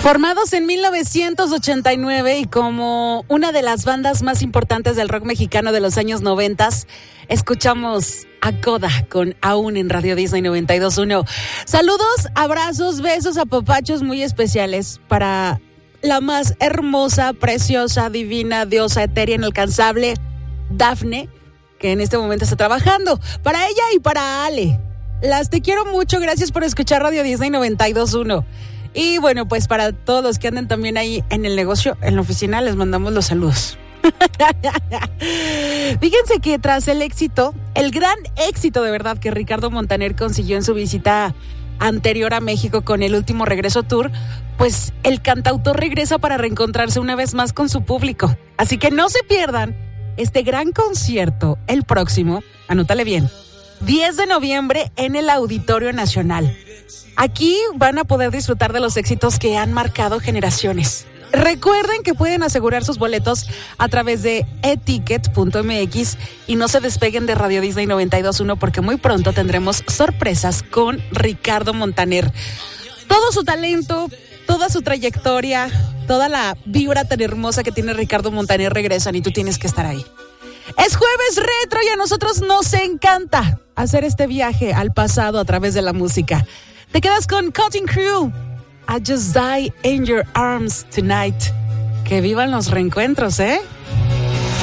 Formados en 1989 y como una de las bandas más importantes del rock mexicano de los años 90, escuchamos a Coda con Aún en Radio Disney 92.1. Saludos, abrazos, besos, apapachos muy especiales para la más hermosa, preciosa, divina, diosa etérea, inalcanzable, Dafne, que en este momento está trabajando. Para ella y para Ale. Las te quiero mucho, gracias por escuchar Radio Disney 92.1. Y bueno, pues para todos los que anden también ahí en el negocio, en la oficina, les mandamos los saludos. Fíjense que tras el éxito, el gran éxito de verdad que Ricardo Montaner consiguió en su visita anterior a México con el último Regreso Tour, pues el cantautor regresa para reencontrarse una vez más con su público. Así que no se pierdan este gran concierto el próximo, anótale bien, 10 de noviembre en el Auditorio Nacional. Aquí van a poder disfrutar de los éxitos que han marcado generaciones. Recuerden que pueden asegurar sus boletos a través de eticket.mx y no se despeguen de Radio Disney 92.1 porque muy pronto tendremos sorpresas con Ricardo Montaner. Todo su talento, toda su trayectoria, toda la vibra tan hermosa que tiene Ricardo Montaner regresan y tú tienes que estar ahí. Es jueves retro y a nosotros nos encanta hacer este viaje al pasado a través de la música. Te quedas con Cutting Crew. I just die in your arms tonight. Que vivan los reencuentros, ¿eh?